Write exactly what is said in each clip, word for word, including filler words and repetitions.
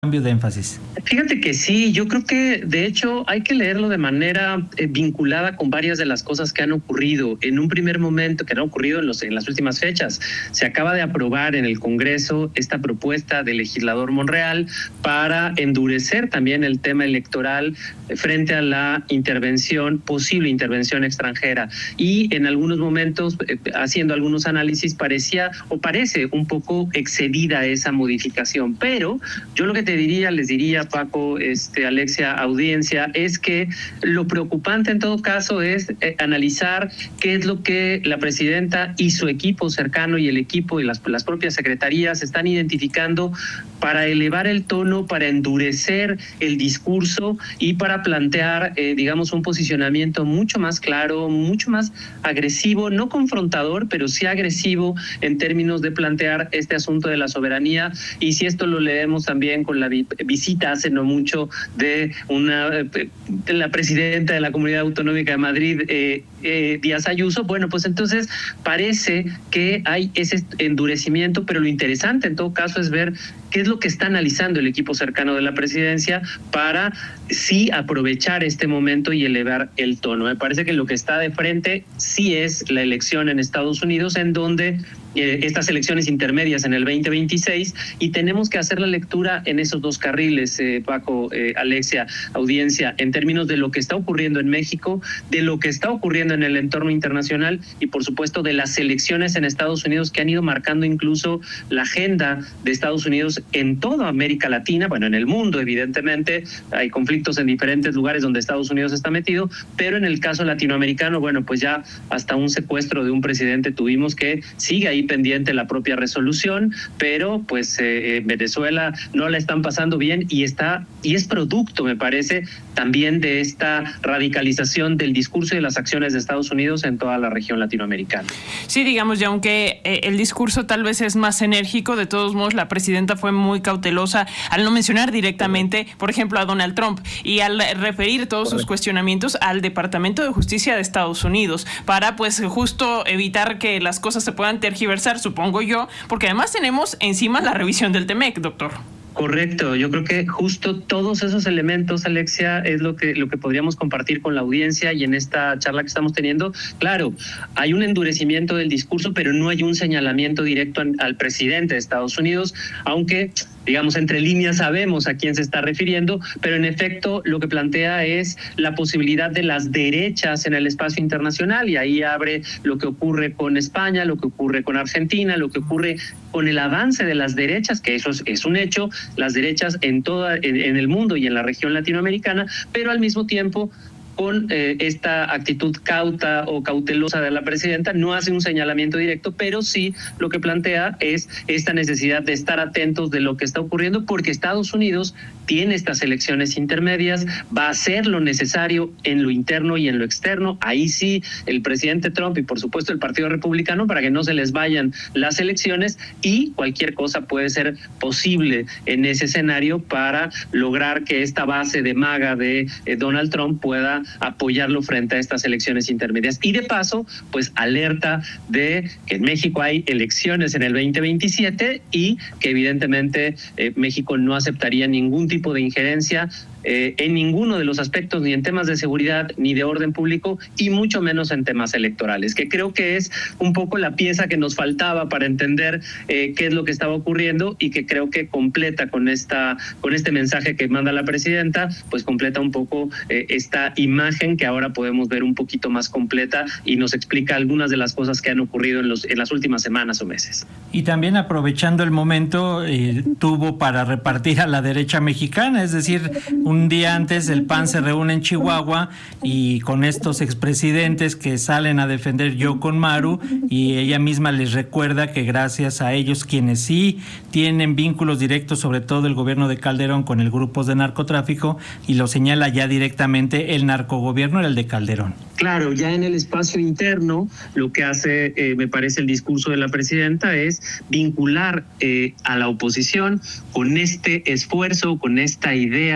cambio de énfasis? Fíjate que sí, yo creo que de hecho hay que leerlo de manera eh, vinculada con varias de las cosas que han ocurrido. En un primer momento, que han ocurrido en, los, en las últimas fechas, se acaba de aprobar en el Congreso esta propuesta del legislador Monreal para endurecer también el tema electoral frente a la intervención, posible intervención extranjera. Y en algunos momentos, eh, haciendo algunos análisis, parecía o parece un poco excedida esa modificación. Pero yo lo que te diría, les diría, Paco, este, Alexia, audiencia, es que lo preocupante en todo caso es eh, analizar qué es lo que la presidenta y su equipo cercano y el equipo y las, las propias secretarías están identificando para elevar el tono, para endurecer el discurso y para plantear, eh, digamos, un posicionamiento mucho más claro, mucho más agresivo, no confrontador, pero sí agresivo en términos de plantear este asunto de la soberanía. Y si esto lo leemos también con la visita hace no mucho de una de la presidenta de la Comunidad Autonómica de Madrid, eh, eh, Díaz Ayuso, bueno, pues entonces parece que hay ese endurecimiento, pero lo interesante en todo caso es ver qué es lo que está analizando el equipo cercano de la presidencia para sí aprovechar este momento y elevar el tono. Me parece que lo que está de frente sí es la elección en Estados Unidos, en donde eh, estas elecciones intermedias en el veinte veintiséis, y tenemos que hacer la lectura en esos dos carriles, eh, Paco, eh, Alexia, audiencia, en términos de lo que está ocurriendo en México, de lo que está ocurriendo en el entorno internacional y por supuesto de las elecciones en Estados Unidos que han ido marcando incluso la agenda de Estados Unidos en toda América Latina, bueno, en el mundo evidentemente, hay conflictos en diferentes lugares donde Estados Unidos está metido, pero en el caso latinoamericano, bueno, pues ya hasta un secuestro de un presidente tuvimos, que sigue ahí pendiente la propia resolución, pero pues eh, Venezuela no la están pasando bien y está, y es producto, me parece, también de esta radicalización del discurso y de las acciones de Estados Unidos en toda la región latinoamericana. Sí, digamos, y aunque eh, el discurso tal vez es más enérgico, de todos modos la presidenta fue muy cautelosa al no mencionar directamente, por ejemplo, a Donald Trump y al referir todos Correcto. sus cuestionamientos al Departamento de Justicia de Estados Unidos para, pues, justo evitar que las cosas se puedan tergiversar, supongo yo, porque además tenemos encima la revisión del TEMEC, doctor. Correcto, yo creo que justo todos esos elementos, Alexia, es lo que lo que podríamos compartir con la audiencia y en esta charla que estamos teniendo. Claro, hay un endurecimiento del discurso, pero no hay un señalamiento directo al, al presidente de Estados Unidos, aunque digamos, entre líneas sabemos a quién se está refiriendo, pero en efecto lo que plantea es la posibilidad de las derechas en el espacio internacional, y ahí abre lo que ocurre con España, lo que ocurre con Argentina, lo que ocurre con el avance de las derechas, que eso es, es un hecho, las derechas en toda en, en el mundo y en la región latinoamericana, pero al mismo tiempo con eh, esta actitud cauta o cautelosa de la presidenta, no hace un señalamiento directo, pero sí lo que plantea es esta necesidad de estar atentos de lo que está ocurriendo, porque Estados Unidos tiene estas elecciones intermedias, va a hacer lo necesario en lo interno y en lo externo. Ahí sí, el presidente Trump y por supuesto el Partido Republicano, para que no se les vayan las elecciones, y cualquier cosa puede ser posible en ese escenario para lograr que esta base de maga de eh, Donald Trump pueda apoyarlo frente a estas elecciones intermedias. Y de paso, pues alerta de que en México hay elecciones en el veinte veintisiete y que evidentemente eh, México no aceptaría ningún tipo de injerencia Eh, en ninguno de los aspectos, ni en temas de seguridad ni de orden público, y mucho menos en temas electorales, que creo que es un poco la pieza que nos faltaba para entender eh, qué es lo que estaba ocurriendo, y que creo que completa con esta con este mensaje que manda la presidenta, pues completa un poco eh, esta imagen que ahora podemos ver un poquito más completa y nos explica algunas de las cosas que han ocurrido en, los, en las últimas semanas o meses. Y también aprovechando el momento, eh, tuvo para repartir a la derecha mexicana, es decir, un día antes el P A N se reúne en Chihuahua y con estos expresidentes que salen a defender Yo con Maru, y ella misma les recuerda que gracias a ellos, quienes sí tienen vínculos directos, sobre todo el gobierno de Calderón con el grupos de narcotráfico, y lo señala ya directamente, el narcogobierno era el de Calderón. Claro, ya en el espacio interno lo que hace, eh, me parece, el discurso de la presidenta es vincular eh, a la oposición con este esfuerzo, con esta idea de intervención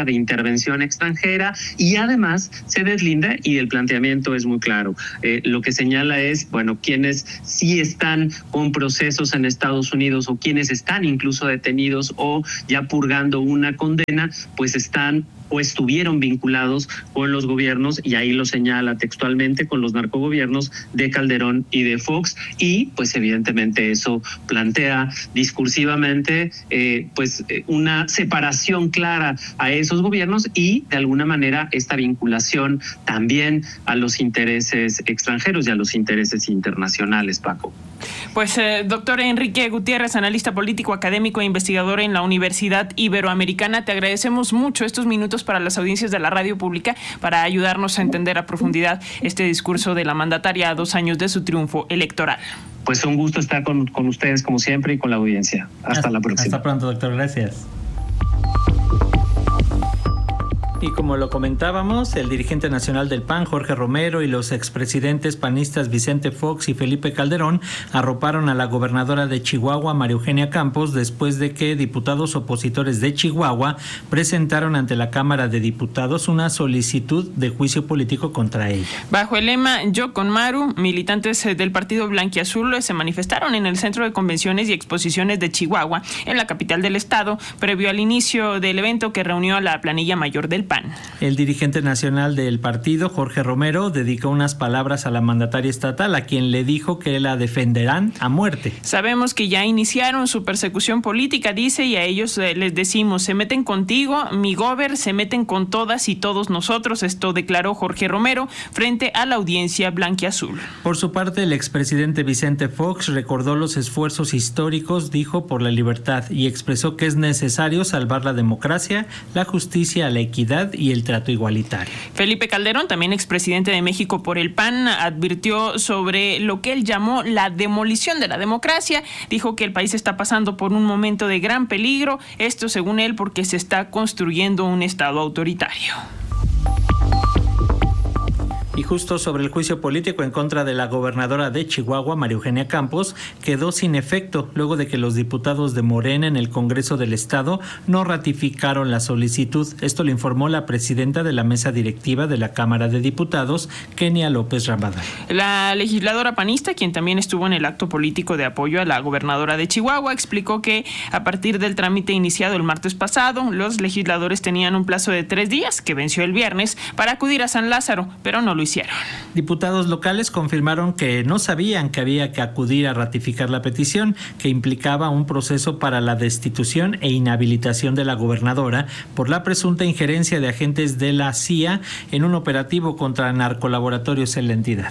intervención extranjera, y además se deslinda, y el planteamiento es muy claro. Eh, lo que señala es, bueno, quienes sí están con procesos en Estados Unidos o quienes están incluso detenidos o ya purgando una condena, pues están o estuvieron vinculados con los gobiernos, y ahí lo señala textualmente, con los narcogobiernos de Calderón y de Fox, y pues evidentemente eso plantea discursivamente eh, pues una separación clara a esos gobiernos y de alguna manera esta vinculación también a los intereses extranjeros y a los intereses internacionales, Paco. Pues eh, doctor Enrique Gutiérrez, analista político, académico e investigador en la Universidad Iberoamericana, te agradecemos mucho estos minutos para las audiencias de la radio pública para ayudarnos a entender a profundidad este discurso de la mandataria a dos años de su triunfo electoral. Pues un gusto estar con, con ustedes como siempre y con la audiencia. Hasta, hasta la próxima. Hasta pronto, doctor. Gracias. Y como lo comentábamos, el dirigente nacional del P A N, Jorge Romero, y los expresidentes panistas Vicente Fox y Felipe Calderón arroparon a la gobernadora de Chihuahua, María Eugenia Campos, después de que diputados opositores de Chihuahua presentaron ante la Cámara de Diputados una solicitud de juicio político contra ella. Bajo el lema Yo con Maru, militantes del partido blanquiazul se manifestaron en el Centro de Convenciones y Exposiciones de Chihuahua, en la capital del estado, previo al inicio del evento que reunió a la planilla mayor del P A N. El dirigente nacional del partido, Jorge Romero, dedicó unas palabras a la mandataria estatal, a quien le dijo que la defenderán a muerte. Sabemos que ya iniciaron su persecución política, dice, y a ellos eh, les decimos, se meten contigo, mi gober, se meten con todas y todos nosotros. Esto declaró Jorge Romero frente a la audiencia blanquiazul. Por su parte, el expresidente Vicente Fox recordó los esfuerzos históricos, dijo, por la libertad, y expresó que es necesario salvar la democracia, la justicia, la equidad y el trato igualitario. Felipe Calderón, también expresidente de México por el P A N, advirtió sobre lo que él llamó la demolición de la democracia. Dijo que el país está pasando por un momento de gran peligro, esto según él porque se está construyendo un estado autoritario. Y justo sobre el juicio político en contra de la gobernadora de Chihuahua, María Eugenia Campos, quedó sin efecto luego de que los diputados de Morena en el Congreso del Estado no ratificaron la solicitud. Esto lo informó la presidenta de la mesa directiva de la Cámara de Diputados, Kenia López Rabadán. La legisladora panista, quien también estuvo en el acto político de apoyo a la gobernadora de Chihuahua, explicó que a partir del trámite iniciado el martes pasado, los legisladores tenían un plazo de tres días, que venció el viernes, para acudir a San Lázaro, pero no lo hicieron. Diputados locales confirmaron que no sabían que había que acudir a ratificar la petición, que implicaba un proceso para la destitución e inhabilitación de la gobernadora por la presunta injerencia de agentes de la C I A en un operativo contra narcolaboratorios en la entidad.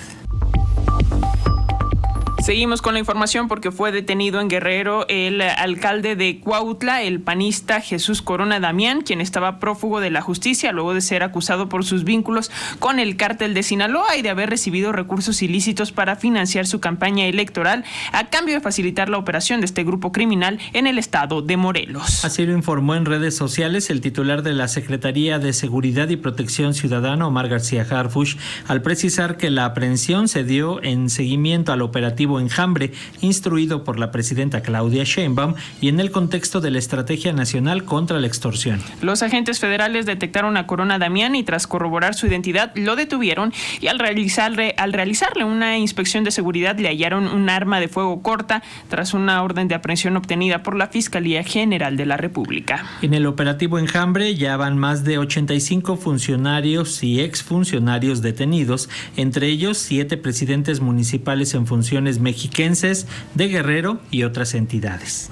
Seguimos con la información porque fue detenido en Guerrero el alcalde de Cuautla, el panista Jesús Corona Damián, quien estaba prófugo de la justicia luego de ser acusado por sus vínculos con el cártel de Sinaloa y de haber recibido recursos ilícitos para financiar su campaña electoral a cambio de facilitar la operación de este grupo criminal en el estado de Morelos. Así lo informó en redes sociales el titular de la Secretaría de Seguridad y Protección Ciudadana, Omar García Harfuch, al precisar que la aprehensión se dio en seguimiento al operativo Enjambre, instruido por la presidenta Claudia Sheinbaum y en el contexto de la Estrategia Nacional contra la Extorsión. Los agentes federales detectaron a Corona Damián y tras corroborar su identidad lo detuvieron y al realizarle, al realizarle una inspección de seguridad le hallaron un arma de fuego corta tras una orden de aprehensión obtenida por la Fiscalía General de la República. En el operativo Enjambre ya van más de ochenta y cinco funcionarios y exfuncionarios detenidos, entre ellos siete presidentes municipales en funciones mexiquenses de Guerrero y otras entidades.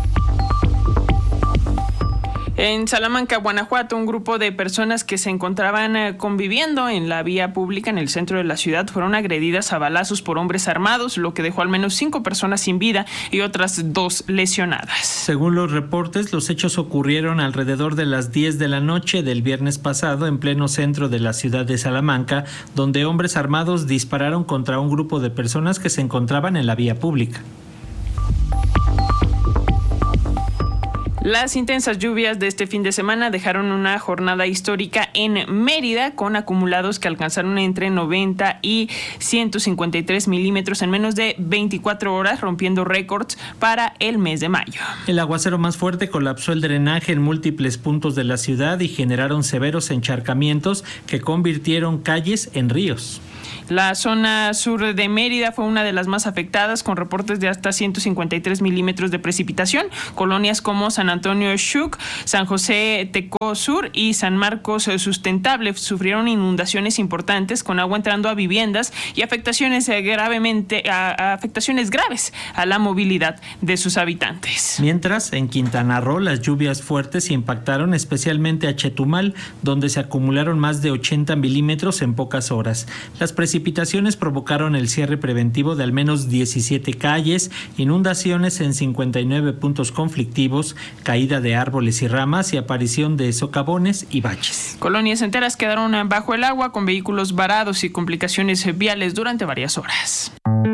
En Salamanca, Guanajuato, un grupo de personas que se encontraban conviviendo en la vía pública en el centro de la ciudad fueron agredidas a balazos por hombres armados, lo que dejó al menos cinco personas sin vida y otras dos lesionadas. Según los reportes, los hechos ocurrieron alrededor de las diez de la noche del viernes pasado en pleno centro de la ciudad de Salamanca, donde hombres armados dispararon contra un grupo de personas que se encontraban en la vía pública. Las intensas lluvias de este fin de semana dejaron una jornada histórica en Mérida, con acumulados que alcanzaron entre noventa y ciento cincuenta y tres milímetros en menos de veinticuatro horas, rompiendo récords para el mes de mayo. El aguacero más fuerte colapsó el drenaje en múltiples puntos de la ciudad y generaron severos encharcamientos que convirtieron calles en ríos. La zona sur de Mérida fue una de las más afectadas, con reportes de hasta ciento cincuenta y tres milímetros de precipitación. Colonias como San Antonio Xuc, San José Tecó Sur y San Marcos Sustentable sufrieron inundaciones importantes, con agua entrando a viviendas y afectaciones gravemente a, a afectaciones graves a la movilidad de sus habitantes. Mientras, en Quintana Roo, las lluvias fuertes impactaron especialmente a Chetumal, donde se acumularon más de ochenta milímetros en pocas horas. Las precipitaciones precipitaciones provocaron el cierre preventivo de al menos diecisiete calles, inundaciones en cincuenta y nueve puntos conflictivos, caída de árboles y ramas y aparición de socavones y baches. Colonias enteras quedaron bajo el agua, con vehículos varados y complicaciones viales durante varias horas.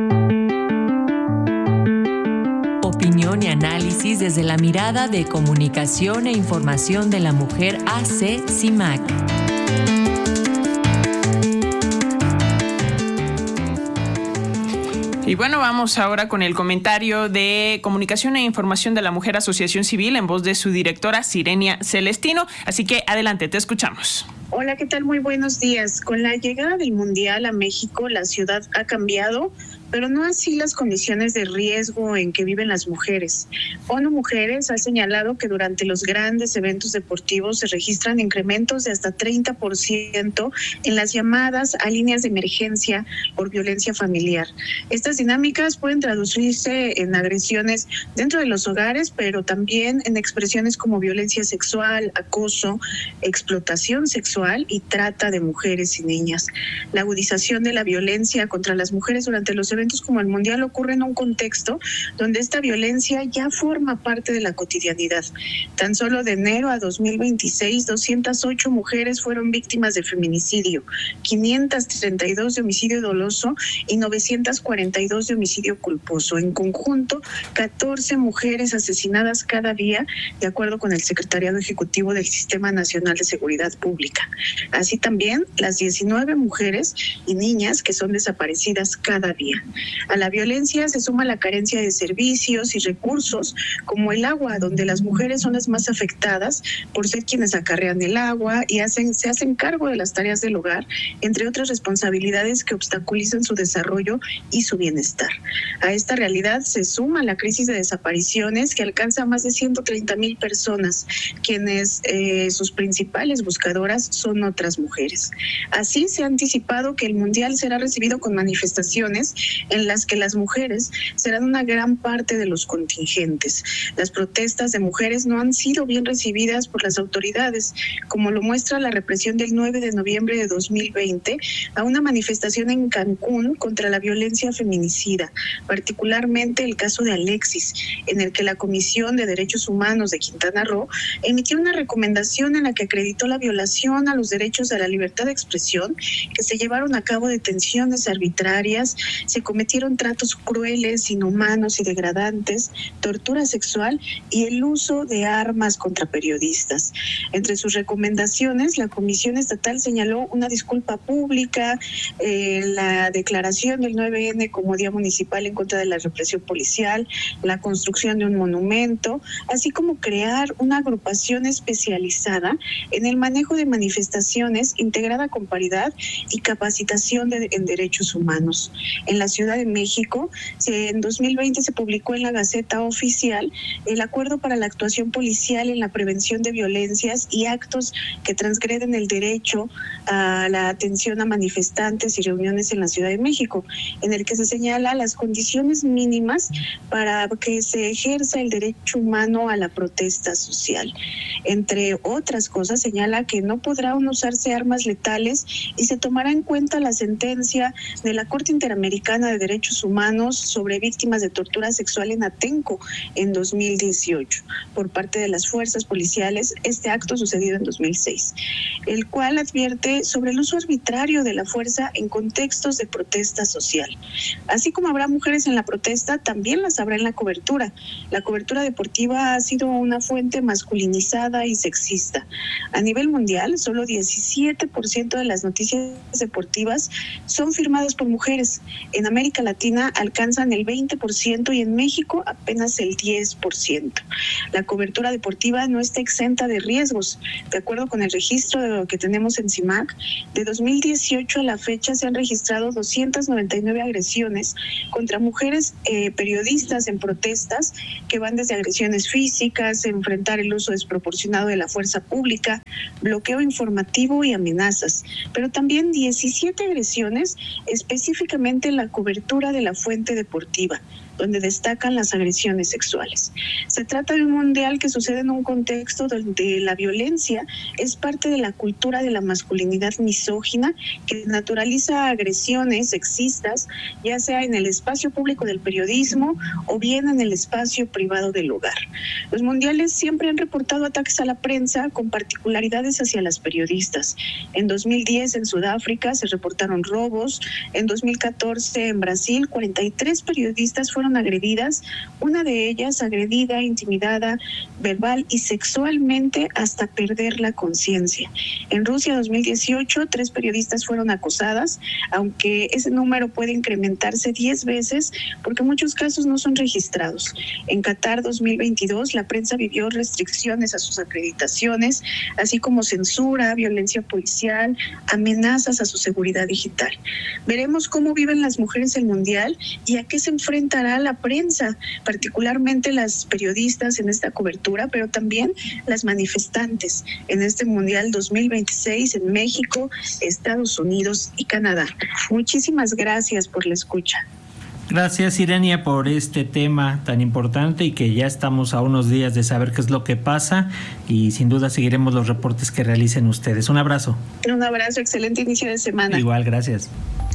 Opinión y análisis desde la mirada de Comunicación e Información de la Mujer A C CIMAC. Y bueno, vamos ahora con el comentario de Comunicación e Información de la Mujer Asociación Civil en voz de su directora Sirenia Celestino. Así que adelante, te escuchamos. Hola, ¿qué tal? Muy buenos días. Con la llegada del Mundial a México, la ciudad ha cambiado, pero no así las condiciones de riesgo en que viven las mujeres. ONU Mujeres ha señalado que durante los grandes eventos deportivos se registran incrementos de hasta treinta por ciento en las llamadas a líneas de emergencia por violencia familiar. Estas dinámicas pueden traducirse en agresiones dentro de los hogares, pero también en expresiones como violencia sexual, acoso, explotación sexual y trata de mujeres y niñas. La agudización de la violencia contra las mujeres durante los eventos como el Mundial ocurre en un contexto donde esta violencia ya forma parte de la cotidianidad. Tan solo de enero a dos mil veintiséis, doscientas ocho mujeres fueron víctimas de feminicidio, quinientas treinta y dos de homicidio doloso y novecientas cuarenta y dos de homicidio culposo. En conjunto, catorce mujeres asesinadas cada día, de acuerdo con el Secretariado Ejecutivo del Sistema Nacional de Seguridad Pública. Así también las diecinueve mujeres y niñas que son desaparecidas cada día. A la violencia se suma la carencia de servicios y recursos como el agua, donde las mujeres son las más afectadas por ser quienes acarrean el agua y hacen, se hacen cargo de las tareas del hogar, entre otras responsabilidades que obstaculizan su desarrollo y su bienestar. A esta realidad se suma la crisis de desapariciones que alcanza a más de ciento treinta mil personas, quienes eh, sus principales buscadoras son otras mujeres. Así se ha anticipado que el Mundial será recibido con manifestaciones en las que las mujeres serán una gran parte de los contingentes. Las protestas de mujeres no han sido bien recibidas por las autoridades, como lo muestra la represión del nueve de noviembre de dos mil veinte a una manifestación en Cancún contra la violencia feminicida, particularmente el caso de Alexis, en el que la Comisión de Derechos Humanos de Quintana Roo emitió una recomendación en la que acreditó la violación a los derechos a la libertad de expresión, que se llevaron a cabo detenciones arbitrarias, se cometieron tratos crueles, inhumanos y degradantes, tortura sexual y el uso de armas contra periodistas. Entre sus recomendaciones, la Comisión Estatal señaló una disculpa pública, eh, la declaración del nueve ene como Día Municipal en contra de la represión policial, la construcción de un monumento, así como crear una agrupación especializada en el manejo de manifestaciones integrada con paridad y capacitación de, en derechos humanos. En la Ciudad de México, se, en dos mil veinte se publicó en la Gaceta Oficial el Acuerdo para la Actuación Policial en la Prevención de Violencias y Actos que transgreden el derecho a la atención a manifestantes y reuniones en la Ciudad de México, en el que se señala las condiciones mínimas para que se ejerza el derecho humano a la protesta social. Entre otras cosas, señala que no podrán usarse armas letales y se tomará en cuenta la sentencia de la Corte Interamericana Interamericana de Derechos Humanos sobre víctimas de tortura sexual en Atenco en dos mil dieciocho por parte de las fuerzas policiales, este acto sucedido en dos mil seis, el cual advierte sobre el uso arbitrario de la fuerza en contextos de protesta social. Así como habrá mujeres en la protesta, también las habrá en la cobertura. La cobertura deportiva ha sido una fuente masculinizada y sexista. A nivel mundial, solo diecisiete por ciento de las noticias deportivas son firmadas por mujeres. En América Latina alcanzan el veinte por ciento y en México apenas el diez por ciento. La cobertura deportiva no está exenta de riesgos. De acuerdo con el registro de lo que tenemos en CIMAC, de dos mil dieciocho a la fecha se han registrado doscientas noventa y nueve agresiones contra mujeres eh, periodistas en protestas, que van desde agresiones físicas, enfrentar el uso desproporcionado de la fuerza pública, bloqueo informativo y amenazas, pero también diecisiete agresiones específicamente en la cobertura de la fuente deportiva, donde destacan las agresiones sexuales. Se trata de un mundial que sucede en un contexto donde la violencia es parte de la cultura de la masculinidad misógina, que naturaliza agresiones sexistas, ya sea en el espacio público del periodismo o bien en el espacio privado del hogar. Los mundiales siempre han reportado ataques a la prensa, con particularidades hacia las periodistas. En dos mil diez en Sudáfrica se reportaron robos, en dos mil catorce en Brasil cuarenta y tres periodistas fueron agredidas, una de ellas agredida, intimidada, verbal y sexualmente hasta perder la conciencia. En Rusia dos mil dieciocho, tres periodistas fueron acosadas, aunque ese número puede incrementarse diez veces porque muchos casos no son registrados. En Qatar dos mil veintidós, la prensa vivió restricciones a sus acreditaciones, así como censura, violencia policial, amenazas a su seguridad digital. Veremos cómo viven las mujeres el mundial y a qué se enfrentará la prensa, particularmente las periodistas en esta cobertura, pero también las manifestantes en este Mundial dos mil veintiséis en México, Estados Unidos y Canadá. Muchísimas gracias por la escucha. Gracias, Irenia, por este tema tan importante y que ya estamos a unos días de saber qué es lo que pasa y sin duda seguiremos los reportes que realicen ustedes. Un abrazo. Un abrazo, excelente inicio de semana. Igual, gracias.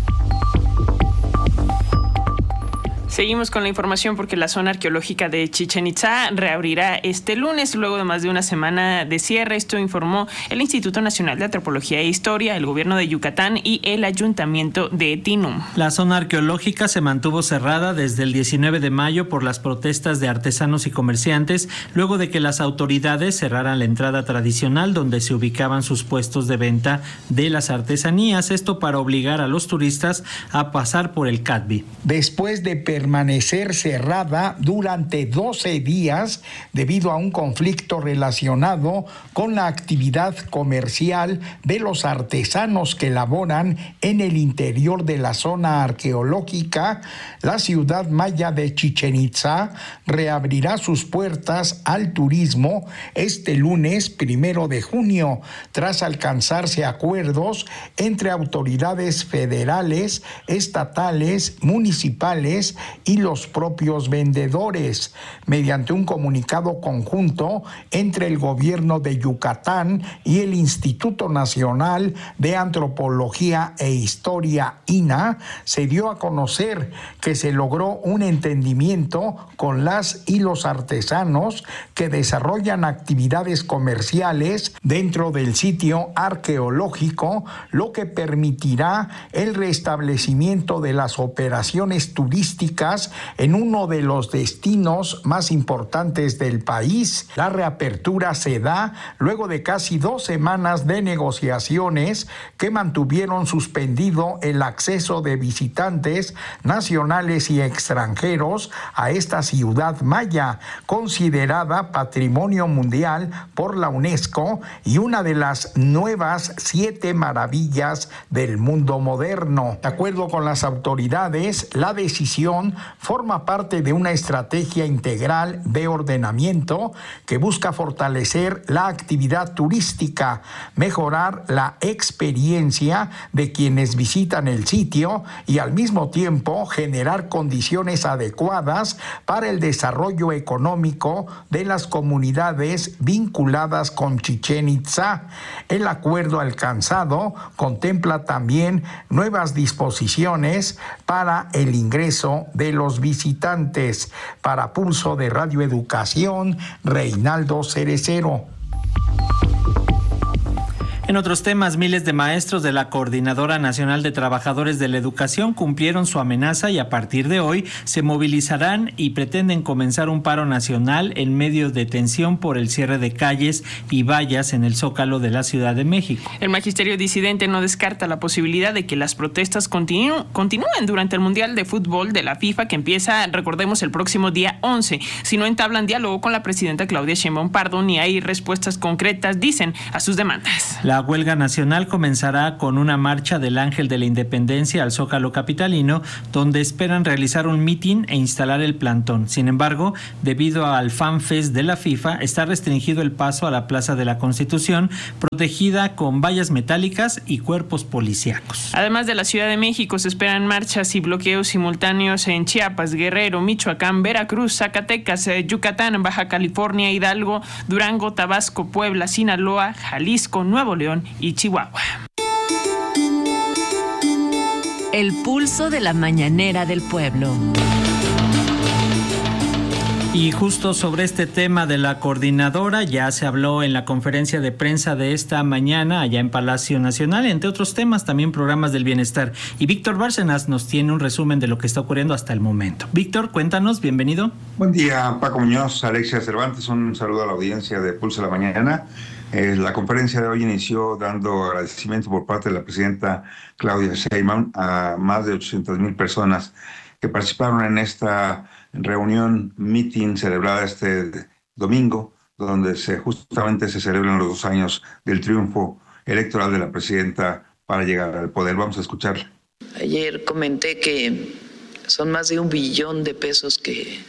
Seguimos con la información porque la zona arqueológica de Chichén Itzá reabrirá este lunes luego de más de una semana de cierre. Esto informó el Instituto Nacional de Antropología e Historia, el Gobierno de Yucatán y el Ayuntamiento de Tinum. La zona arqueológica se mantuvo cerrada desde el diecinueve de mayo por las protestas de artesanos y comerciantes, luego de que las autoridades cerraran la entrada tradicional donde se ubicaban sus puestos de venta de las artesanías. Esto para obligar a los turistas a pasar por el Cadvi. Después de permanecer cerrada durante doce días debido a un conflicto relacionado con la actividad comercial de los artesanos que laboran en el interior de la zona arqueológica, la ciudad maya de Chichén Itzá reabrirá sus puertas al turismo este lunes primero de junio, tras alcanzarse acuerdos entre autoridades federales, estatales, municipales y los propios vendedores. Mediante un comunicado conjunto entre el gobierno de Yucatán y el Instituto Nacional de Antropología e Historia, I N A, se dio a conocer que se logró un entendimiento con las y los artesanos que desarrollan actividades comerciales dentro del sitio arqueológico, lo que permitirá el restablecimiento de las operaciones turísticas en uno de los destinos más importantes del país. La reapertura se da luego de casi dos semanas de negociaciones que mantuvieron suspendido el acceso de visitantes nacionales y extranjeros a esta ciudad maya, considerada Patrimonio Mundial por la UNESCO y una de las nuevas siete maravillas del mundo moderno. De acuerdo con las autoridades, la decisión forma parte de una estrategia integral de ordenamiento que busca fortalecer la actividad turística, mejorar la experiencia de quienes visitan el sitio y al mismo tiempo generar condiciones adecuadas para el desarrollo económico de las comunidades vinculadas con Chichén Itzá. El acuerdo alcanzado contempla también nuevas disposiciones para el ingreso de los visitantes. Para Pulso de Radio Educación, Reinaldo Cerecero. En otros temas, miles de maestros de la Coordinadora Nacional de Trabajadores de la Educación cumplieron su amenaza y a partir de hoy se movilizarán y pretenden comenzar un paro nacional en medio de tensión por el cierre de calles y vallas en el Zócalo de la Ciudad de México. El magisterio disidente no descarta la posibilidad de que las protestas continu- continúen durante el Mundial de Fútbol de la FIFA, que empieza, recordemos, el próximo día once. Si no entablan diálogo con la presidenta Claudia Sheinbaum Pardo ni hay respuestas concretas, dicen, a sus demandas. La huelga nacional comenzará con una marcha del Ángel de la Independencia al Zócalo capitalino, donde esperan realizar un mitin e instalar el plantón. Sin embargo, debido al FanFest de la FIFA, está restringido el paso a la Plaza de la Constitución, protegida con vallas metálicas y cuerpos policíacos. Además de la Ciudad de México, se esperan marchas y bloqueos simultáneos en Chiapas, Guerrero, Michoacán, Veracruz, Zacatecas, Yucatán, Baja California, Hidalgo, Durango, Tabasco, Puebla, Sinaloa, Jalisco, Nuevo León y Chihuahua. El pulso de la mañanera del pueblo. Y justo sobre este tema de la coordinadora ya se habló en la conferencia de prensa de esta mañana allá en Palacio Nacional, entre otros temas también programas del bienestar. Y Víctor Bárcenas nos tiene un resumen de lo que está ocurriendo hasta el momento. Víctor, cuéntanos, bienvenido. Buen día, Paco Muñoz, Alexia Cervantes, un saludo a la audiencia de Pulso de la Mañana. Eh, la conferencia de hoy inició dando agradecimiento por parte de la presidenta Claudia Sheinbaum a más de ochocientas mil personas que participaron en esta reunión, meeting celebrada este domingo, donde se justamente se celebran los dos años del triunfo electoral de la presidenta para llegar al poder. Vamos a escucharla. Ayer comenté que son más de un billón de pesos que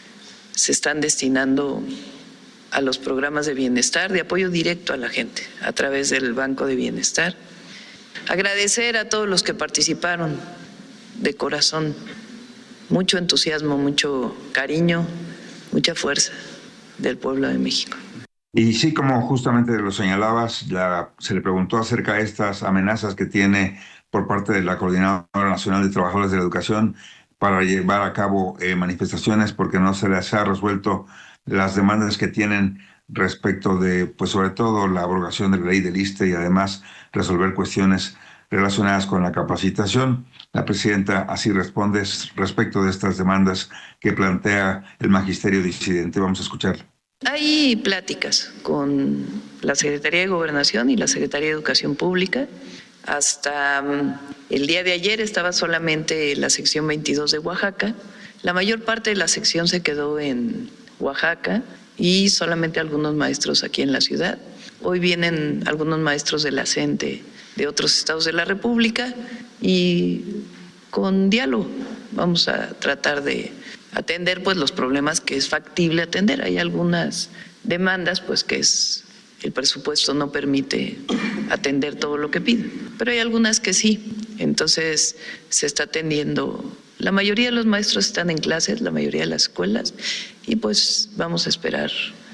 se están destinando a los programas de bienestar, de apoyo directo a la gente a través del Banco de Bienestar. Agradecer a todos los que participaron de corazón, mucho entusiasmo, mucho cariño, mucha fuerza del pueblo de México. Y sí, como justamente lo señalabas, la, se le preguntó acerca de estas amenazas que tiene por parte de la Coordinadora Nacional de Trabajadores de la Educación para llevar a cabo eh, manifestaciones porque no se les ha resuelto las demandas que tienen respecto de, pues sobre todo, la abrogación de la ley del I S S S T E y además resolver cuestiones relacionadas con la capacitación. La presidenta así responde respecto de estas demandas que plantea el magisterio disidente. Vamos a escucharla. Hay pláticas con la Secretaría de Gobernación y la Secretaría de Educación Pública. Hasta el día de ayer estaba solamente la sección veintidós de Oaxaca. La mayor parte de la sección se quedó en Oaxaca y solamente algunos maestros aquí en la ciudad. Hoy vienen algunos maestros de la CENTE de otros estados de la República y con diálogo vamos a tratar de atender pues los problemas que es factible atender. Hay algunas demandas pues que es el presupuesto no permite atender todo lo que piden, pero hay algunas que sí. Entonces se está atendiendo. La mayoría de los maestros están en clases, la mayoría de las escuelas, y pues vamos a esperar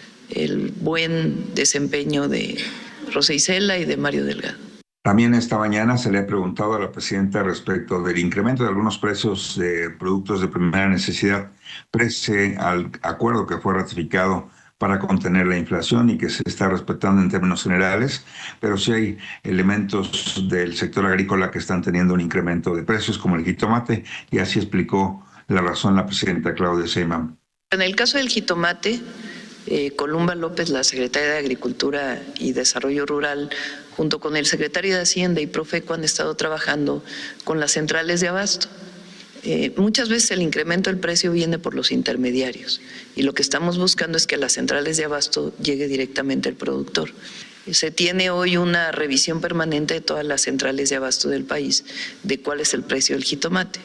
el buen desempeño de Rosa Isela y de Mario Delgado. También esta mañana se le ha preguntado a la presidenta respecto del incremento de algunos precios de productos de primera necesidad, pese al acuerdo que fue ratificado para contener la inflación y que se está respetando en términos generales, pero sí hay elementos del sector agrícola que están teniendo un incremento de precios, como el jitomate, y así explicó la razón la presidenta Claudia Sheinbaum. En el caso del jitomate, eh, Columba López, la secretaria de Agricultura y Desarrollo Rural, junto con el secretario de Hacienda y Profeco, han estado trabajando con las centrales de abasto. Eh, muchas veces el incremento del precio viene por los intermediarios y lo que estamos buscando es que a las centrales de abasto llegue directamente el productor. Se tiene hoy una revisión permanente de todas las centrales de abasto del país de cuál es el precio del jitomate.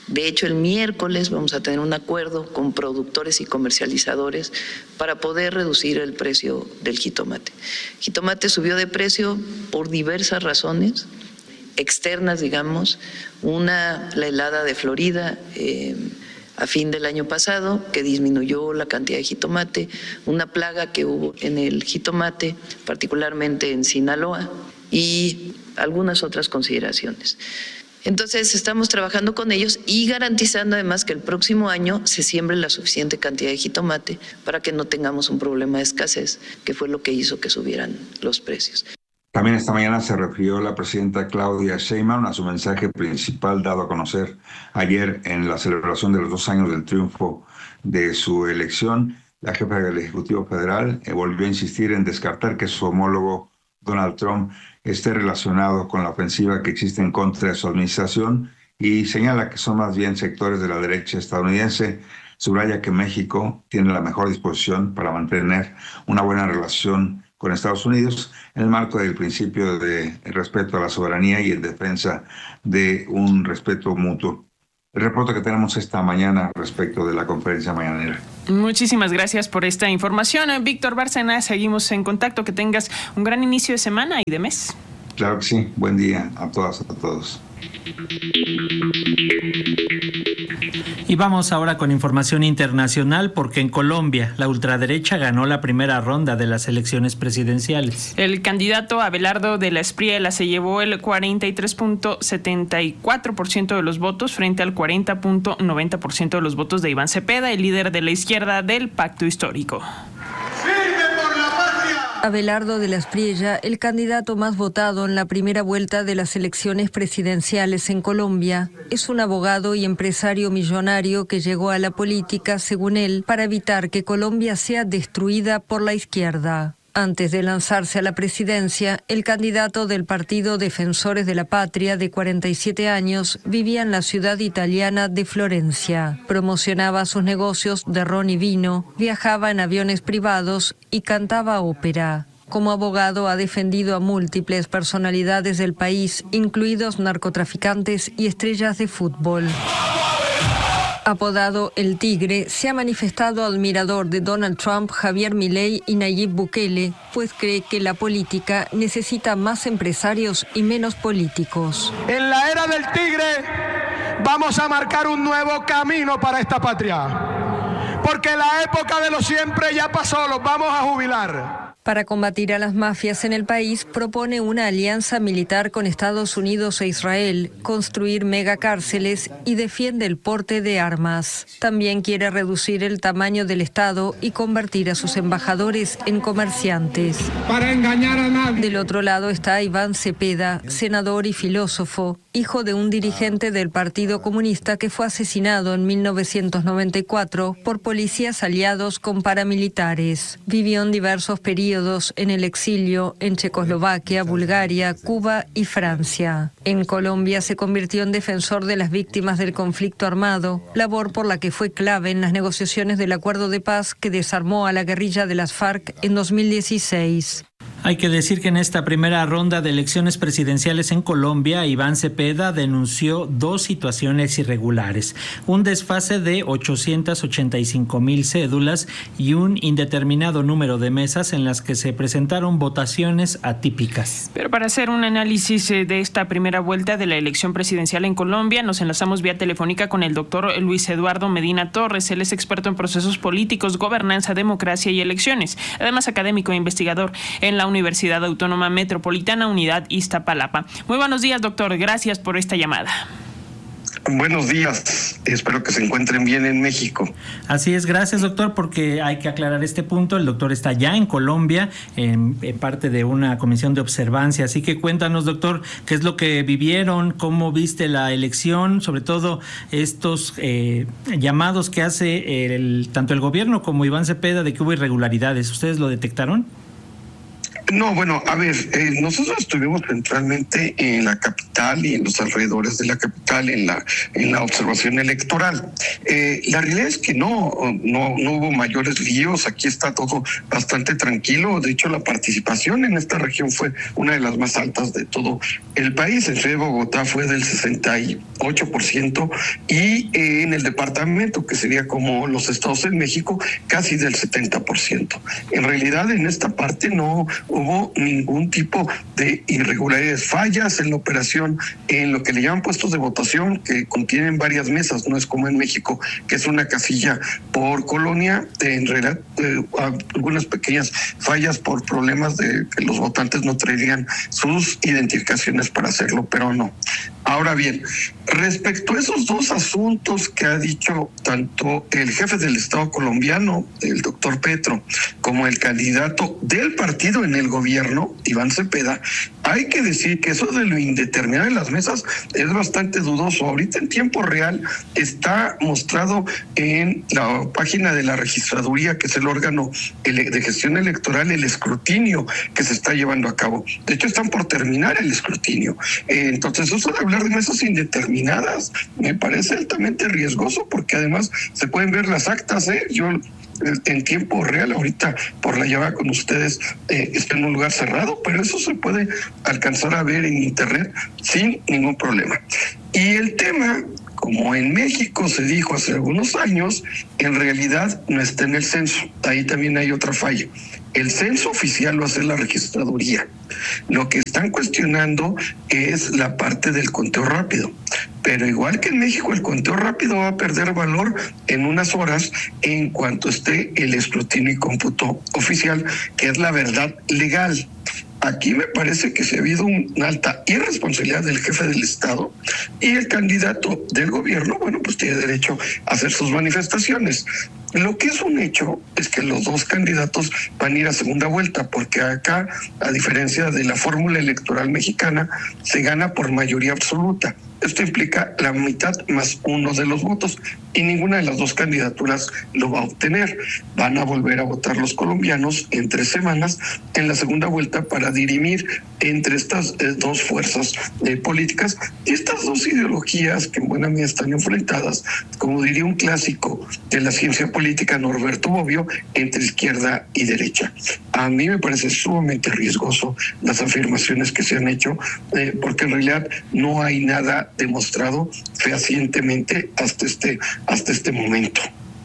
De hecho, el miércoles vamos a tener un acuerdo con productores y comercializadores para poder reducir el precio del jitomate. El jitomate subió de precio por diversas razones externas, digamos. Una, la helada de Florida eh, a fin del año pasado, que disminuyó la cantidad de jitomate, una plaga que hubo en el jitomate, particularmente en Sinaloa, y algunas otras consideraciones. Entonces, estamos trabajando con ellos y garantizando además que el próximo año se siembre la suficiente cantidad de jitomate para que no tengamos un problema de escasez, que fue lo que hizo que subieran los precios. También esta mañana se refirió la presidenta Claudia Sheinbaum a su mensaje principal dado a conocer ayer en la celebración de los dos años del triunfo de su elección. La jefa del Ejecutivo Federal eh, volvió a insistir en descartar que su homólogo Donald Trump esté relacionado con la ofensiva que existe en contra de su administración y señala que son más bien sectores de la derecha estadounidense. Subraya que México tiene la mejor disposición para mantener una buena relación con Estados Unidos en el marco del principio de respeto a la soberanía y en defensa de un respeto mutuo. El reporte que tenemos esta mañana respecto de la conferencia mañanera. Muchísimas gracias por esta información. Víctor Bárcena, seguimos en contacto. Que tengas un gran inicio de semana y de mes. Claro que sí. Buen día a todas, a todos. Y vamos ahora con información internacional, porque en Colombia la ultraderecha ganó la primera ronda de las elecciones presidenciales. El candidato Abelardo de la Espriella se llevó el cuarenta y tres punto setenta y cuatro por ciento de los votos frente al cuarenta punto noventa por ciento de los votos de Iván Cepeda, el líder de la izquierda del Pacto Histórico. Abelardo de la Espriella, el candidato más votado en la primera vuelta de las elecciones presidenciales en Colombia, es un abogado y empresario millonario que llegó a la política, según él, para evitar que Colombia sea destruida por la izquierda. Antes de lanzarse a la presidencia, el candidato del Partido Defensores de la Patria, de cuarenta y siete años, vivía en la ciudad italiana de Florencia. Promocionaba sus negocios de ron y vino, viajaba en aviones privados y cantaba ópera. Como abogado ha defendido a múltiples personalidades del país, incluidos narcotraficantes y estrellas de fútbol. Apodado El Tigre, se ha manifestado admirador de Donald Trump, Javier Milei y Nayib Bukele, pues cree que la política necesita más empresarios y menos políticos. En la era del Tigre vamos a marcar un nuevo camino para esta patria, porque la época de lo siempre ya pasó, los vamos a jubilar. Para combatir a las mafias en el país, propone una alianza militar con Estados Unidos e Israel, construir megacárceles y defiende el porte de armas. También quiere reducir el tamaño del Estado y convertir a sus embajadores en comerciantes. Para engañar a nadie. Del otro lado está Iván Cepeda, senador y filósofo, hijo de un dirigente del Partido Comunista que fue asesinado en mil novecientos noventa y cuatro por policías aliados con paramilitares. Vivió en diversos periodos en el exilio en Checoslovaquia, Bulgaria, Cuba y Francia. En Colombia se convirtió en defensor de las víctimas del conflicto armado, labor por la que fue clave en las negociaciones del acuerdo de paz que desarmó a la guerrilla de las FARC en dos mil dieciséis. Hay que decir que en esta primera ronda de elecciones presidenciales en Colombia, Iván Cepeda denunció dos situaciones irregulares: un desfase de ochocientas ochenta y cinco mil cédulas y un indeterminado número de mesas en las que se presentaron votaciones atípicas. Pero para hacer un análisis de esta primera vuelta de la elección presidencial en Colombia, nos enlazamos vía telefónica con el doctor Luis Eduardo Medina Torres. Él es experto en procesos políticos, gobernanza, democracia y elecciones. Además, académico e investigador en la Universidad Autónoma Metropolitana, Unidad Iztapalapa. Muy buenos días, doctor. Gracias por esta llamada. Buenos días. Espero que se encuentren bien en México. Así es, gracias, doctor, porque hay que aclarar este punto. El doctor está ya en Colombia, en, en parte de una comisión de observancia. Así que cuéntanos, doctor, qué es lo que vivieron, cómo viste la elección, sobre todo estos eh, llamados que hace el, tanto el gobierno como Iván Cepeda de que hubo irregularidades. ¿Ustedes lo detectaron? No, bueno, a ver, eh, nosotros estuvimos centralmente en la capital y en los alrededores de la capital, en la en la observación electoral. Eh, la realidad es que no, no, no hubo mayores líos, aquí está todo bastante tranquilo. De hecho, la participación en esta región fue una de las más altas de todo el país. En Ciudad de Bogotá fue del sesenta y ocho por ciento y eh, en el departamento, que sería como los estados de México, casi del setenta por ciento. En realidad, en esta parte no hubo ningún tipo de irregularidades, fallas en la operación, en lo que le llaman puestos de votación, que contienen varias mesas, no es como en México, que es una casilla por colonia. En realidad, eh, algunas pequeñas fallas por problemas de que los votantes no traerían sus identificaciones para hacerlo, pero no. Ahora bien, respecto a esos dos asuntos que ha dicho tanto el jefe del Estado colombiano, el doctor Petro, como el candidato del partido en el gobierno, Iván Cepeda, hay que decir que eso de lo indeterminado en las mesas es bastante dudoso. Ahorita en tiempo real está mostrado en la página de la registraduría, que es el órgano de gestión electoral, el escrutinio que se está llevando a cabo. De hecho, están por terminar el escrutinio. Entonces, eso de hablar de mesas indeterminadas me parece altamente riesgoso, porque además se pueden ver las actas, ¿eh? Yo en tiempo real ahorita por la llamada con ustedes eh, está en un lugar cerrado, pero eso se puede alcanzar a ver en internet sin ningún problema. Y el tema, como en México se dijo hace algunos años, en realidad no está en el censo. Ahí también hay otra falla. El censo oficial lo hace la registraduría. Lo que están cuestionando es la parte del conteo rápido. Pero igual que en México, el conteo rápido va a perder valor en unas horas en cuanto esté el escrutinio y cómputo oficial, que es la verdad legal. Aquí me parece que se ha habido una alta irresponsabilidad del jefe del Estado, y el candidato del gobierno, bueno, pues tiene derecho a hacer sus manifestaciones. Lo que es un hecho es que los dos candidatos van a ir a segunda vuelta, porque acá, a diferencia de la fórmula electoral mexicana, se gana por mayoría absoluta. Esto implica la mitad más uno de los votos, y ninguna de las dos candidaturas lo va a obtener. Van a volver a votar los colombianos en tres semanas en la segunda vuelta para dirimir entre estas eh, dos fuerzas eh, políticas y estas dos ideologías que en buena medida están enfrentadas, como diría un clásico de la ciencia política, Norberto Bobbio, entre izquierda y derecha. A mí me parece sumamente riesgoso las afirmaciones que se han hecho, eh, porque en realidad no hay nada demostrado fehacientemente hasta este, hasta este momento.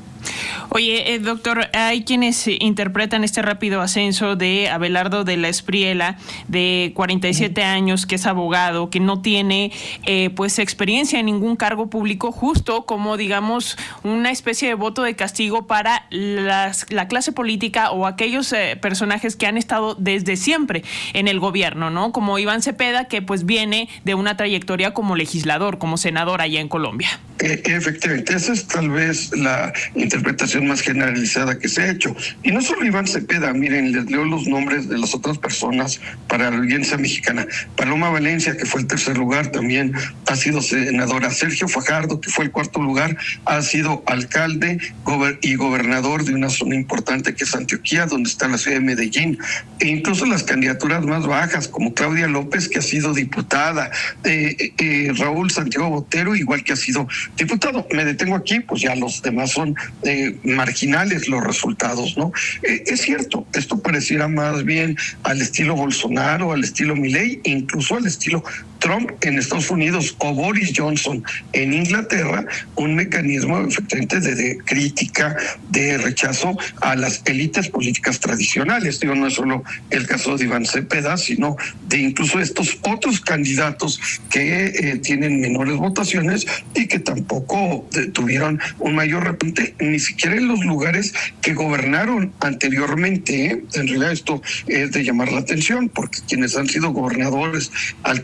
Oye, eh, doctor, hay quienes interpretan este rápido ascenso de Abelardo de la Espriella, de cuarenta y siete años, que es abogado, que no tiene eh, pues experiencia en ningún cargo público, justo como, digamos, una especie de voto de castigo para las, la clase política o aquellos eh, personajes que han estado desde siempre en el gobierno, ¿no? Como Iván Cepeda, que pues viene de una trayectoria como legislador, como senador allá en Colombia. Eh, efectivamente, esa es tal vez la interpretación más generalizada que se ha hecho. Y no solo Iván Cepeda, miren, les leo los nombres de las otras personas para la audiencia mexicana. Paloma Valencia, que fue el tercer lugar, también ha sido senadora. Sergio Fajardo, que fue el cuarto lugar, ha sido alcalde gober- y gobernador de una zona importante que es Antioquia, donde está la ciudad de Medellín. E incluso las candidaturas más bajas, como Claudia López, que ha sido diputada, eh, eh, Raúl Santiago Botero, igual que ha sido diputado. Me detengo aquí, pues ya los demás son eh, marginales los resultados, ¿no? Eh, es cierto, esto pareciera más bien al estilo Bolsonaro, al estilo Milei, incluso al estilo Trump en Estados Unidos o Boris Johnson en Inglaterra, un mecanismo efectivamente de, de crítica, de rechazo a las élites políticas tradicionales. Digo, no es solo el caso de Iván Cepeda, sino de incluso estos otros candidatos que eh, tienen menores votaciones y que tampoco eh, tuvieron un mayor repunte, ni siquiera en los lugares que gobernaron anteriormente. ¿eh? En realidad esto es de llamar la atención, porque quienes han sido gobernadores, alcaldes,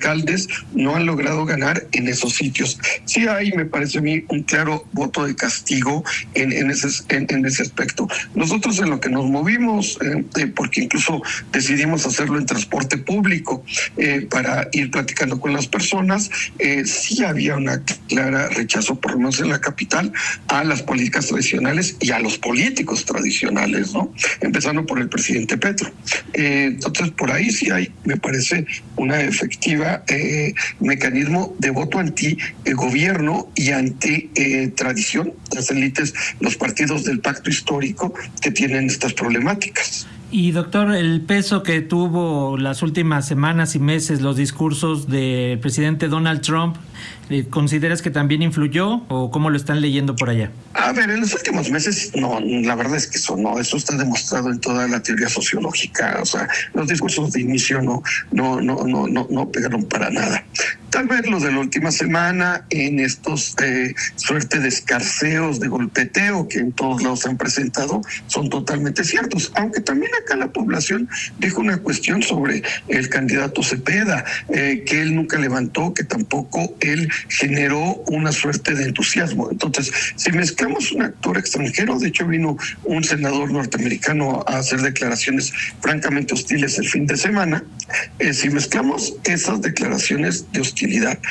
tradicionales no han logrado ganar en esos sitios. Sí hay, me parece a mí, un claro voto de castigo en, en, ese, en, en ese aspecto. Nosotros en lo que nos movimos, eh, eh, porque incluso decidimos hacerlo en transporte público eh, para ir platicando con las personas, eh, sí había una clara rechazo, por lo menos en la capital, a las políticas tradicionales y a los políticos tradicionales, ¿no? Empezando por el presidente Petro. Eh, entonces, por ahí sí hay, me parece, una efectiva eh, mecanismo de voto anti eh, gobierno y anti eh, tradición, las élites, los partidos del pacto histórico que tienen estas problemáticas. Y doctor, el peso que tuvo las últimas semanas y meses los discursos del presidente Donald Trump, ¿consideras que también influyó o cómo lo están leyendo por allá? A ver, en los últimos meses, no, la verdad es que eso no, eso está demostrado en toda la teoría sociológica. O sea, los discursos de inicio no, no, no, no, no, no pegaron para nada. Tal vez los de la última semana, en estos eh, suerte de escarceos, de golpeteo que en todos lados se han presentado, son totalmente ciertos. Aunque también acá la población dijo una cuestión sobre el candidato Cepeda, eh, que él nunca levantó, que tampoco él generó una suerte de entusiasmo. Entonces, si mezclamos un actor extranjero, de hecho vino un senador norteamericano a hacer declaraciones francamente hostiles el fin de semana, eh, si mezclamos esas declaraciones de hostilidad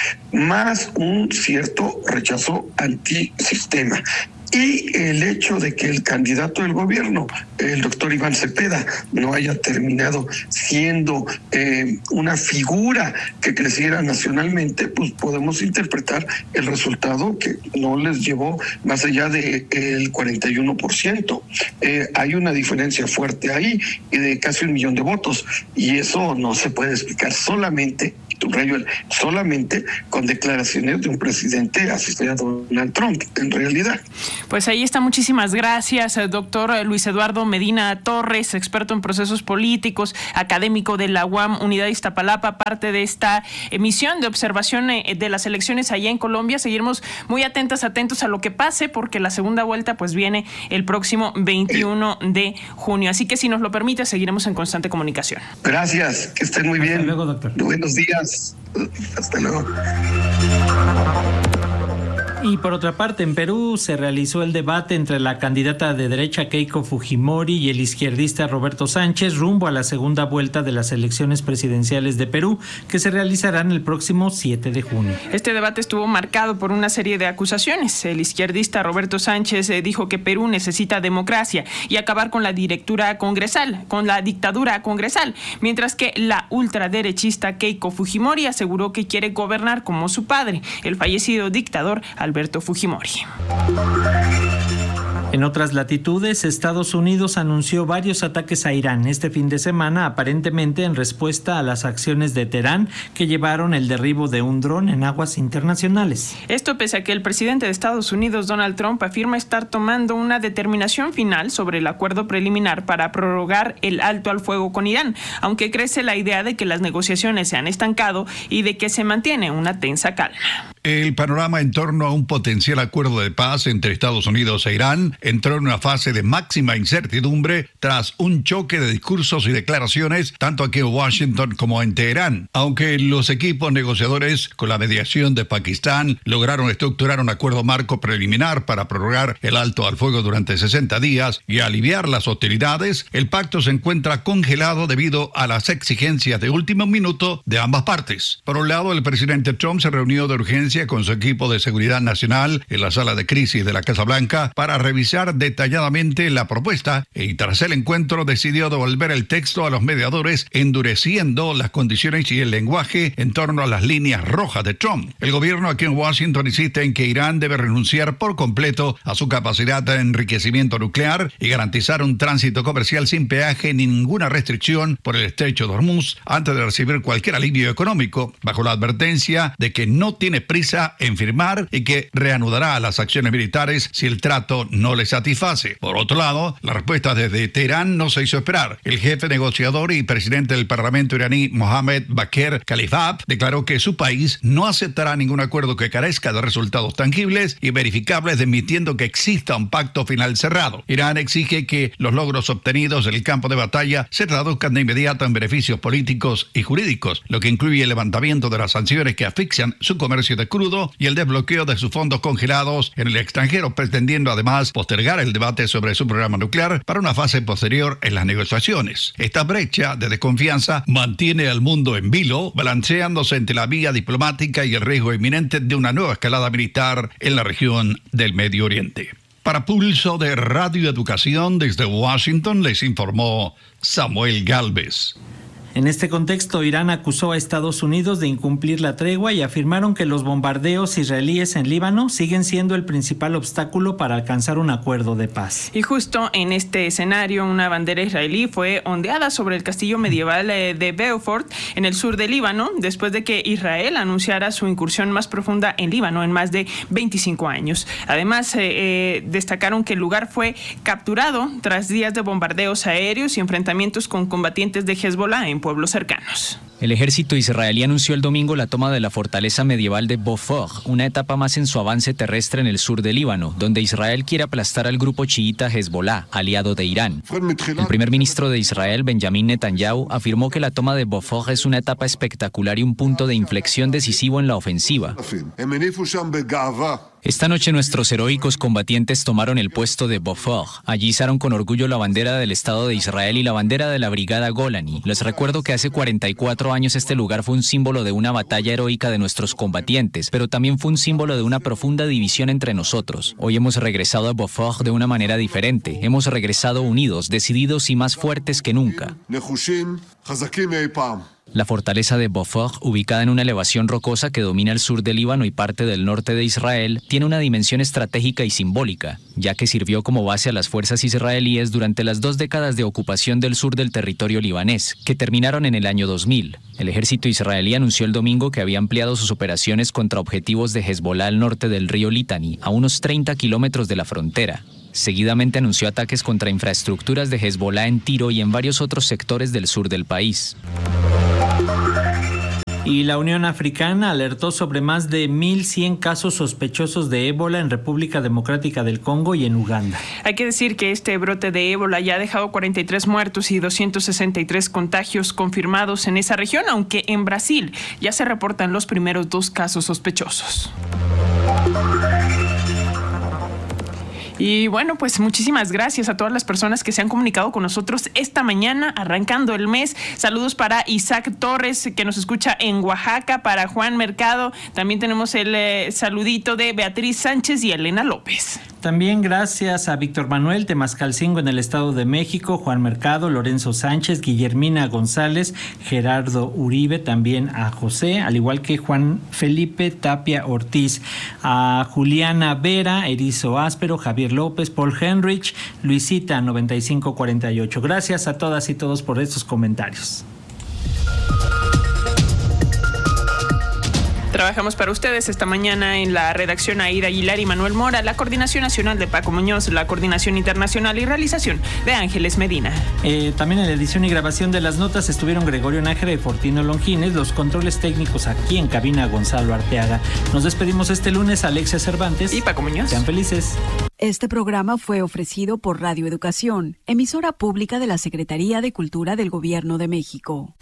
más un cierto rechazo antisistema y el hecho de que el candidato del gobierno, el doctor Iván Cepeda, no haya terminado siendo eh, una figura que creciera nacionalmente, pues podemos interpretar el resultado que no les llevó más allá del de cuarenta y uno por ciento. Eh, hay una diferencia fuerte ahí y de casi un millón de votos, y eso no se puede explicar solamente, subrayo el solamente, con declaraciones de un presidente asistente a Donald Trump, en realidad. Pues ahí está, muchísimas gracias, doctor Luis Eduardo Medina Torres, experto en procesos políticos, académico de la U A M Unidad Iztapalapa, parte de esta emisión de observación de las elecciones allá en Colombia. Seguiremos muy atentas, atentos a lo que pase, porque la segunda vuelta pues viene el próximo veintiuno de junio. Así que si nos lo permite, seguiremos en constante comunicación. Gracias, que estén muy bien. Hasta luego, doctor. Buenos días. Hasta luego. Y por otra parte, en Perú se realizó el debate entre la candidata de derecha Keiko Fujimori y el izquierdista Roberto Sánchez rumbo a la segunda vuelta de las elecciones presidenciales de Perú, que se realizarán el próximo siete de junio. Este debate estuvo marcado por una serie de acusaciones. El izquierdista Roberto Sánchez eh, dijo que Perú necesita democracia y acabar con la directura congresal, con la dictadura congresal, mientras que la ultraderechista Keiko Fujimori aseguró que quiere gobernar como su padre, el fallecido dictador Alberto Fujimori. En otras latitudes, Estados Unidos anunció varios ataques a Irán este fin de semana, aparentemente en respuesta a las acciones de Teherán que llevaron el derribo de un dron en aguas internacionales. Esto pese a que el presidente de Estados Unidos, Donald Trump, afirma estar tomando una determinación final sobre el acuerdo preliminar para prorrogar el alto al fuego con Irán, aunque crece la idea de que las negociaciones se han estancado y de que se mantiene una tensa calma. El panorama en torno a un potencial acuerdo de paz entre Estados Unidos e Irán entró en una fase de máxima incertidumbre tras un choque de discursos y declaraciones tanto aquí en Washington como en Teherán. Aunque los equipos negociadores, con la mediación de Pakistán, lograron estructurar un acuerdo marco preliminar para prorrogar el alto al fuego durante sesenta días y aliviar las hostilidades, el pacto se encuentra congelado debido a las exigencias de último minuto de ambas partes. Por un lado, el presidente Trump se reunió de urgencia con su equipo de seguridad nacional en la sala de crisis de la Casa Blanca para revisar detalladamente la propuesta, y tras el encuentro decidió devolver el texto a los mediadores, endureciendo las condiciones y el lenguaje en torno a las líneas rojas de Trump. El gobierno aquí en Washington insiste en que Irán debe renunciar por completo a su capacidad de enriquecimiento nuclear y garantizar un tránsito comercial sin peaje ni ninguna restricción por el estrecho de Hormuz antes de recibir cualquier alivio económico, bajo la advertencia de que no tiene prisa en firmar y que reanudará las acciones militares si el trato no le le satisface. Por otro lado, la respuesta desde Teherán no se hizo esperar. El jefe negociador y presidente del Parlamento iraní, Mohammad Bakr Khalifat, declaró que su país no aceptará ningún acuerdo que carezca de resultados tangibles y verificables, admitiendo que exista un pacto final cerrado. Irán exige que los logros obtenidos en el campo de batalla se traduzcan de inmediato en beneficios políticos y jurídicos, lo que incluye el levantamiento de las sanciones que asfixian su comercio de crudo y el desbloqueo de sus fondos congelados en el extranjero, pretendiendo además postergar el debate sobre su programa nuclear para una fase posterior en las negociaciones. Esta brecha de desconfianza mantiene al mundo en vilo, balanceándose entre la vía diplomática y el riesgo inminente de una nueva escalada militar en la región del Medio Oriente. Para Pulso de Radio Educación desde Washington les informó Samuel Gálvez. En este contexto, Irán acusó a Estados Unidos de incumplir la tregua y afirmaron que los bombardeos israelíes en Líbano siguen siendo el principal obstáculo para alcanzar un acuerdo de paz. Y justo en este escenario, una bandera israelí fue ondeada sobre el castillo medieval de Beaufort, en el sur de Líbano, después de que Israel anunciara su incursión más profunda en Líbano en más de veinticinco años. Además, eh, eh, destacaron que el lugar fue capturado tras días de bombardeos aéreos y enfrentamientos con combatientes de Hezbollah en pueblos cercanos. El ejército israelí anunció el domingo la toma de la fortaleza medieval de Beaufort, una etapa más en su avance terrestre en el sur de Líbano, donde Israel quiere aplastar al grupo chiita Hezbollah, aliado de Irán. El primer ministro de Israel, Benjamin Netanyahu, afirmó que la toma de Beaufort es una etapa espectacular y un punto de inflexión decisivo en la ofensiva. Esta noche nuestros heroicos combatientes tomaron el puesto de Beaufort. Allí izaron con orgullo la bandera del Estado de Israel y la bandera de la Brigada Golani. Les recuerdo que hace cuarenta y cuatro años este lugar fue un símbolo de una batalla heroica de nuestros combatientes, pero también fue un símbolo de una profunda división entre nosotros. Hoy hemos regresado a Beaufort de una manera diferente. Hemos regresado unidos, decididos y más fuertes que nunca. La fortaleza de Beaufort, ubicada en una elevación rocosa que domina el sur del Líbano y parte del norte de Israel, tiene una dimensión estratégica y simbólica, ya que sirvió como base a las fuerzas israelíes durante las dos décadas de ocupación del sur del territorio libanés, que terminaron en el año dos mil. El ejército israelí anunció el domingo que había ampliado sus operaciones contra objetivos de Hezbollah al norte del río Litani, a unos treinta kilómetros de la frontera. Seguidamente anunció ataques contra infraestructuras de Hezbollah en Tiro y en varios otros sectores del sur del país. Y la Unión Africana alertó sobre más de mil cien casos sospechosos de ébola en República Democrática del Congo y en Uganda. Hay que decir que este brote de ébola ya ha dejado cuarenta y tres muertos y doscientos sesenta y tres contagios confirmados en esa región, aunque en Brasil ya se reportan los primeros dos casos sospechosos. Y bueno, pues muchísimas gracias a todas las personas que se han comunicado con nosotros esta mañana, arrancando el mes. Saludos para Isaac Torres, que nos escucha en Oaxaca, para Juan Mercado. También tenemos el eh, saludito de Beatriz Sánchez y Elena López. También gracias a Víctor Manuel Temascalcingo en el Estado de México, Juan Mercado, Lorenzo Sánchez, Guillermina González, Gerardo Uribe, también a José, al igual que Juan Felipe Tapia Ortiz, a Juliana Vera, Erizo Áspero, Javier López, Paul Henrich, Luisita noventa y cinco cuarenta y ocho. Gracias a todas y todos por estos comentarios. Trabajamos para ustedes esta mañana en la redacción Aida Aguilar y Manuel Mora, la coordinación nacional de Paco Muñoz, la coordinación internacional y realización de Ángeles Medina. Eh, también en la edición y grabación de las notas estuvieron Gregorio Nájera y Fortino Longines, los controles técnicos aquí en cabina Gonzalo Arteaga. Nos despedimos este lunes, Alexia Cervantes y Paco Muñoz. Sean felices. Este programa fue ofrecido por Radio Educación, emisora pública de la Secretaría de Cultura del Gobierno de México.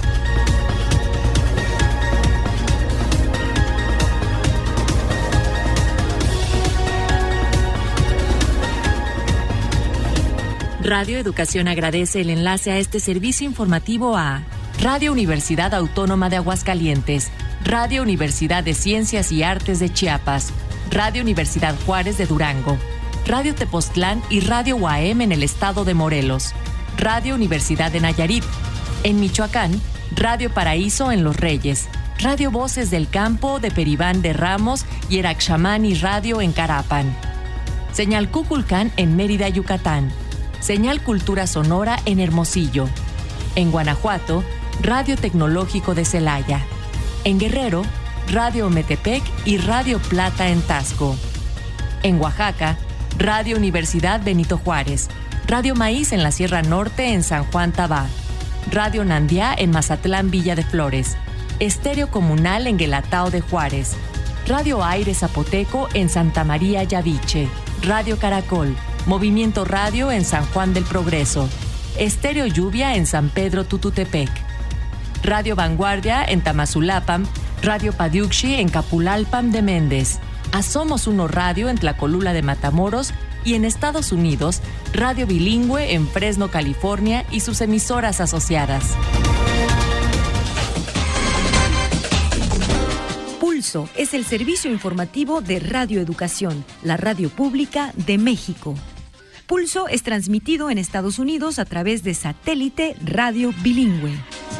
Radio Educación agradece el enlace a este servicio informativo a Radio Universidad Autónoma de Aguascalientes, Radio Universidad de Ciencias y Artes de Chiapas, Radio Universidad Juárez de Durango, Radio Tepoztlán y Radio U A M en el estado de Morelos, Radio Universidad de Nayarit, en Michoacán, Radio Paraíso en Los Reyes, Radio Voces del Campo de Peribán de Ramos y Eraxamani Radio en Carapan, Señal Cuculcán en Mérida, Yucatán, Señal Cultura Sonora en Hermosillo. En Guanajuato, Radio Tecnológico de Celaya. En Guerrero, Radio Metepec y Radio Plata en Tasco. En Oaxaca, Radio Universidad Benito Juárez, Radio Maíz en la Sierra Norte en San Juan Tabá, Radio Nandiá en Mazatlán Villa de Flores, Estéreo Comunal en Guelatao de Juárez, Radio Aire Zapoteco en Santa María Yaviche, Radio Caracol, Movimiento Radio en San Juan del Progreso, Estéreo Lluvia en San Pedro Tututepec, Radio Vanguardia en Tamazulapam, Radio Padiuxi en Capulalpam de Méndez, a Somos Uno Radio en Tlacolula de Matamoros y en Estados Unidos, Radio Bilingüe en Fresno, California y sus emisoras asociadas. Pulso es el servicio informativo de Radio Educación, la radio pública de México. Pulso es transmitido en Estados Unidos a través de satélite Radio Bilingüe.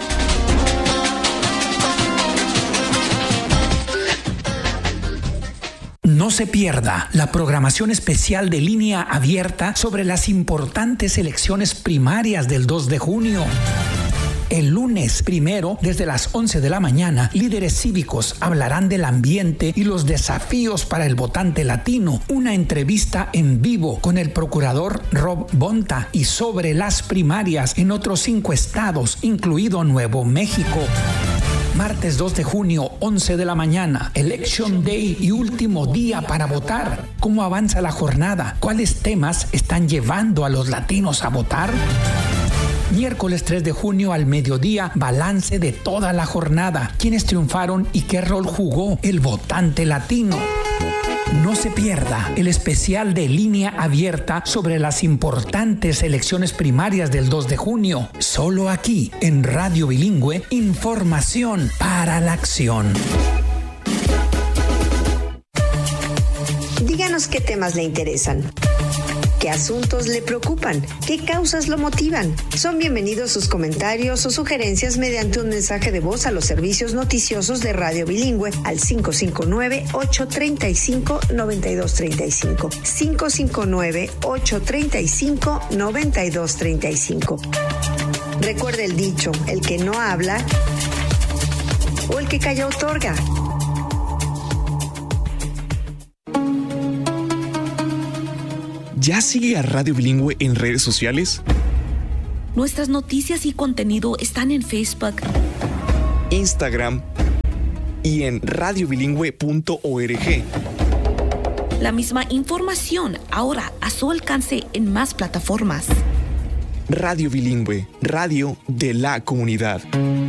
No se pierda la programación especial de Línea Abierta sobre las importantes elecciones primarias del dos de junio. El lunes primero, desde las once de la mañana, líderes cívicos hablarán del ambiente y los desafíos para el votante latino. Una entrevista en vivo con el procurador Rob Bonta y sobre las primarias en otros cinco estados, incluido Nuevo México. Martes dos de junio, once de la mañana, Election Day y último día para votar. ¿Cómo avanza la jornada? ¿Cuáles temas están llevando a los latinos a votar? Miércoles tres de junio al mediodía, balance de toda la jornada. ¿Quiénes triunfaron y qué rol jugó el votante latino? No se pierda el especial de Línea Abierta sobre las importantes elecciones primarias del dos de junio. Solo aquí, en Radio Bilingüe, información para la acción. Díganos qué temas le interesan. ¿Qué asuntos le preocupan? ¿Qué causas lo motivan? Son bienvenidos sus comentarios o sugerencias mediante un mensaje de voz a los servicios noticiosos de Radio Bilingüe al cinco cinco nueve, ocho tres cinco, nueve dos tres cinco. cinco cinco nueve, ocho tres cinco, nueve dos tres cinco. Recuerde el dicho, el que no habla o el que calla otorga. ¿Ya sigue a Radio Bilingüe en redes sociales? Nuestras noticias y contenido están en Facebook, Instagram y en radio bilingüe punto org. La misma información ahora a su alcance en más plataformas. Radio Bilingüe, radio de la comunidad.